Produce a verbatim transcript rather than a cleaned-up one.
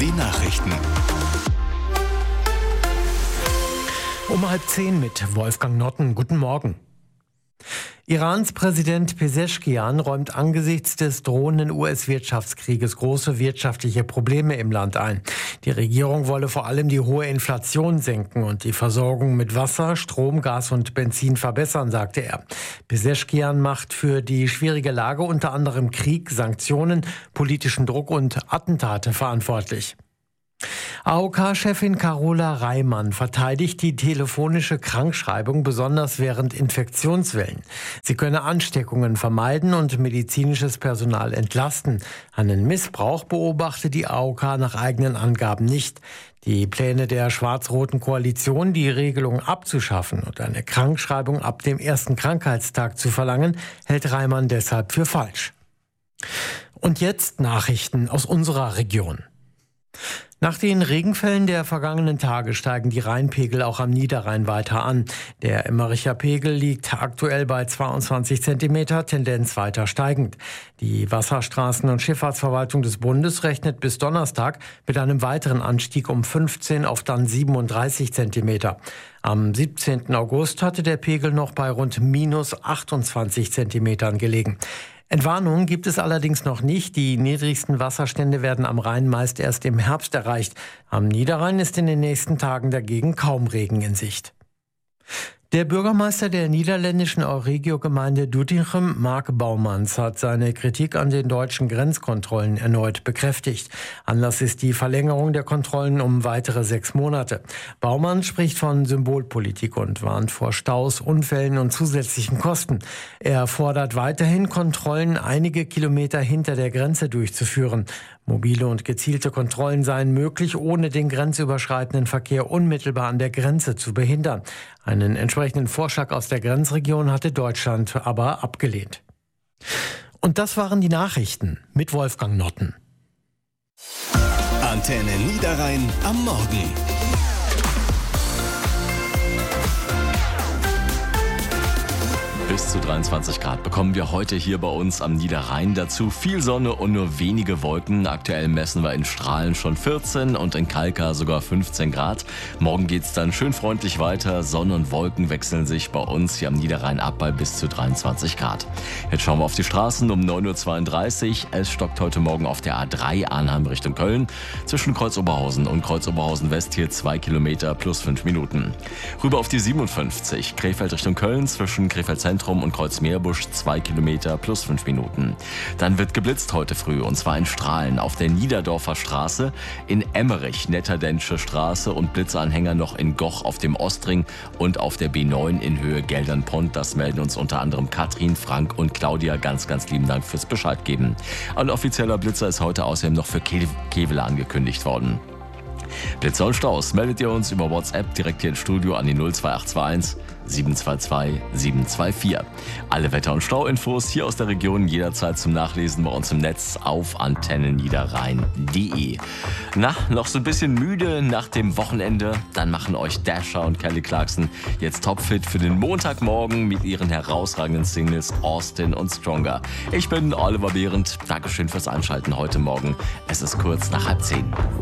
Die Nachrichten. Um halb zehn mit Wolfgang Notten. Guten Morgen. Irans Präsident Pezeschkian räumt angesichts des drohenden U S-Wirtschaftskrieges große wirtschaftliche Probleme im Land ein. Die Regierung wolle vor allem die hohe Inflation senken und die Versorgung mit Wasser, Strom, Gas und Benzin verbessern, sagte er. Pezeschkian macht für die schwierige Lage unter anderem Krieg, Sanktionen, politischen Druck und Attentate verantwortlich. A O K-Chefin Carola Reimann verteidigt die telefonische Krankschreibung besonders während Infektionswellen. Sie könne Ansteckungen vermeiden und medizinisches Personal entlasten. Einen Missbrauch beobachte die A O K nach eigenen Angaben nicht. Die Pläne der schwarz-roten Koalition, die Regelung abzuschaffen und eine Krankschreibung ab dem ersten Krankheitstag zu verlangen, hält Reimann deshalb für falsch. Und jetzt Nachrichten aus unserer Region. Nach den Regenfällen der vergangenen Tage steigen die Rheinpegel auch am Niederrhein weiter an. Der Emmericher Pegel liegt aktuell bei zweiundzwanzig Zentimeter, Tendenz weiter steigend. Die Wasserstraßen- und Schifffahrtsverwaltung des Bundes rechnet bis Donnerstag mit einem weiteren Anstieg um fünfzehn auf dann siebenunddreißig Zentimeter. Am siebzehnten August hatte der Pegel noch bei rund minus achtundzwanzig Zentimetern gelegen. Entwarnungen gibt es allerdings noch nicht. Die niedrigsten Wasserstände werden am Rhein meist erst im Herbst erreicht. Am Niederrhein ist in den nächsten Tagen dagegen kaum Regen in Sicht. Der Bürgermeister der niederländischen Euregio-Gemeinde Doetinchem, Mark Bouwmans, hat seine Kritik an den deutschen Grenzkontrollen erneut bekräftigt. Anlass ist die Verlängerung der Kontrollen um weitere sechs Monate. Bouwmans spricht von Symbolpolitik und warnt vor Staus, Unfällen und zusätzlichen Kosten. Er fordert weiterhin, Kontrollen einige Kilometer hinter der Grenze durchzuführen. Mobile und gezielte Kontrollen seien möglich, ohne den grenzüberschreitenden Verkehr unmittelbar an der Grenze zu behindern. Einen entsprechenden Vorschlag aus der Grenzregion hatte Deutschland aber abgelehnt. Und das waren die Nachrichten mit Wolfgang Notten. Antenne Niederrhein am Morgen. Bis zu dreiundzwanzig Grad bekommen wir heute hier bei uns am Niederrhein. Dazu viel Sonne und nur wenige Wolken. Aktuell messen wir in Strahlen schon vierzehn und in Kalkar sogar fünfzehn Grad. Morgen geht's dann schön freundlich weiter. Sonne und Wolken wechseln sich bei uns hier am Niederrhein ab bei bis zu dreiundzwanzig Grad. Jetzt schauen wir auf die Straßen um neun Uhr zweiunddreißig. Es stockt heute Morgen auf der A drei Arnheim Richtung Köln. Zwischen Kreuz-Oberhausen und Kreuz-Oberhausen West hier zwei Kilometer plus fünf Minuten. Rüber auf die siebenundfünfzig. Krefeld Richtung Köln zwischen Krefeld Zentrum und Kreuzmeerbusch zwei Kilometer plus fünf Minuten. Dann wird geblitzt heute früh und zwar in Strahlen auf der Niederdorfer Straße, in Emmerich Netterdensche Straße und Blitzanhänger noch in Goch auf dem Ostring und auf der B neun in Höhe Geldern-Pont. Das melden uns unter anderem Katrin, Frank und Claudia. Ganz, ganz lieben Dank fürs Bescheid geben. Ein offizieller Blitzer ist heute außerdem noch für Ke- Kevela angekündigt worden. Blitzer und Staus meldet ihr uns über WhatsApp direkt hier ins Studio an die null zwei acht zwei eins sieben zwei zwei sieben zwei vier. Alle Wetter- und Stauinfos hier aus der Region jederzeit zum Nachlesen bei uns im Netz auf antenneniederrhein punkt de. Na, noch so ein bisschen müde nach dem Wochenende? Dann machen euch Dasher und Kelly Clarkson jetzt topfit für den Montagmorgen mit ihren herausragenden Singles Austin und Stronger. Ich bin Oliver Behrendt. Dankeschön fürs Einschalten heute Morgen. Es ist kurz nach halb zehn.